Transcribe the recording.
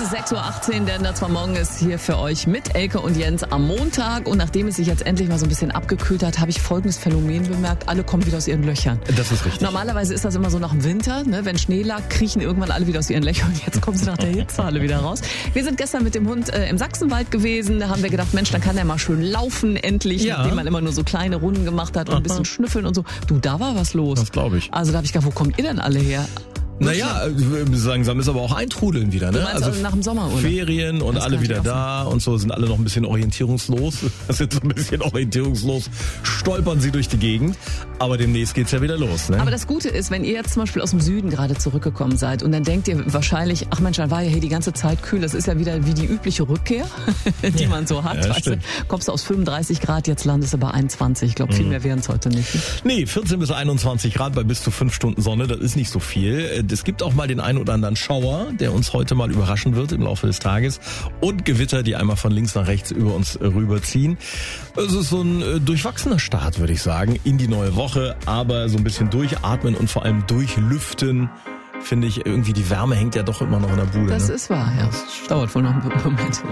ist 6.18 Uhr, der zwar morgen ist hier für euch mit Elke und Jens am Montag. Und nachdem es sich jetzt endlich mal so ein bisschen abgekühlt hat, habe ich folgendes Phänomen bemerkt. Alle kommen wieder aus ihren Löchern. Das ist richtig. Normalerweise ist das immer so nach dem Winter, ne? Wenn Schnee lag, kriechen irgendwann alle wieder aus ihren Löchern. Und jetzt kommen sie nach der Hitze alle wieder raus. Wir sind gestern mit dem Hund im Sachsenwald gewesen. Da haben wir gedacht, Mensch, dann kann der mal schön laufen endlich, nachdem man immer nur so kleine Runden gemacht hat und ein bisschen schnüffeln und so. Du, da war was los. Das glaube ich. Also da habe ich gedacht, wo kommt ihr denn alle her? Naja, langsam ist aber auch Eintrudeln wieder, ne? Du meinst also nach dem Sommer, oder? Ferien und alle wieder da und so, sind alle noch ein bisschen orientierungslos. Sind so ein bisschen orientierungslos, stolpern sie durch die Gegend. Aber demnächst geht's ja wieder los, ne? Aber das Gute ist, wenn ihr jetzt zum Beispiel aus dem Süden gerade zurückgekommen seid und dann denkt ihr wahrscheinlich, ach Mensch, dann war ja hier die ganze Zeit kühl. Das ist ja wieder wie die übliche Rückkehr, die man so hat. Ja, weißt du? Kommst du aus 35 Grad, jetzt landest du bei 21. Ich glaube, viel mehr wären es heute nicht. Nee, 14 bis 21 Grad bei bis zu 5 Stunden Sonne, das ist nicht so viel. Es gibt auch mal den einen oder anderen Schauer, der uns heute mal überraschen wird im Laufe des Tages. Und Gewitter, die einmal von links nach rechts über uns rüberziehen. Es ist so ein durchwachsener Start, würde ich sagen, in die neue Woche. Aber so ein bisschen durchatmen und vor allem durchlüften, finde ich, irgendwie die Wärme hängt ja doch immer noch in der Bude. Das ne? ist wahr, ja. Dauert wohl noch einen Moment.